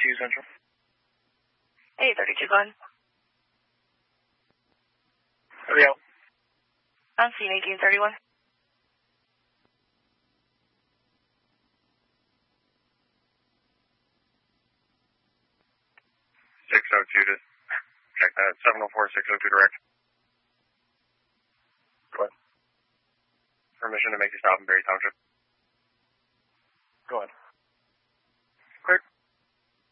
Central. 832, go ahead. Hurry out. On scene 1831. 602 to check that. 704, 602 direct. Go ahead. Permission to make a stop in Berry Township. Go ahead.